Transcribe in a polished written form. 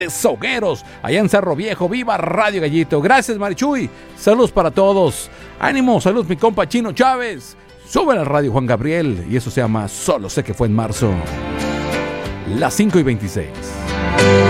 Sogueros, allá en Cerro Viejo. ¡Viva Radio Gallito! Gracias, Marichuy. Saludos para todos. Ánimo, saludos mi compa Chino Chávez. Sube al radio Juan Gabriel. Y eso se llama Solo sé que fue en marzo. Las 5:26.